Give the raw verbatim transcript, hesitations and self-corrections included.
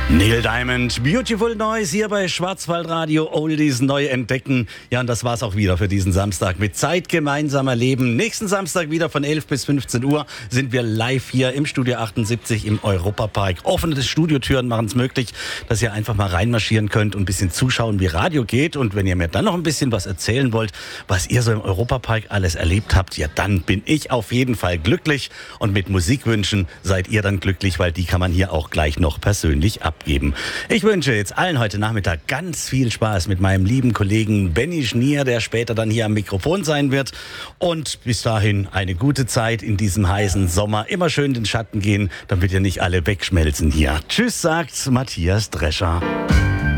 Neil Diamond, Beautiful Noise hier bei Schwarzwaldradio, Oldies neu entdecken. Ja, und das war's auch wieder für diesen Samstag mit Zeit gemeinsam erleben. Nächsten Samstag wieder von elf bis fünfzehn Uhr sind wir live hier im Studio achtundsiebzig im Europapark. Offene Studiotüren machen es möglich, dass ihr einfach mal reinmarschieren könnt und ein bisschen zuschauen, wie Radio geht. Und wenn ihr mir dann noch ein bisschen was erzählen wollt, was ihr so im Europapark alles erlebt habt, ja, dann bin ich auf jeden Fall glücklich. Und mit Musikwünschen seid ihr dann glücklich, weil die kann man hier auch gleich noch persönlich ab. Geben. Ich wünsche jetzt allen heute Nachmittag ganz viel Spaß mit meinem lieben Kollegen Benny Schnier, der später dann hier am Mikrofon sein wird. Und bis dahin eine gute Zeit in diesem heißen Sommer. Immer schön den Schatten gehen, damit ihr nicht alle wegschmelzen hier. Tschüss, sagt Matthias Drescher.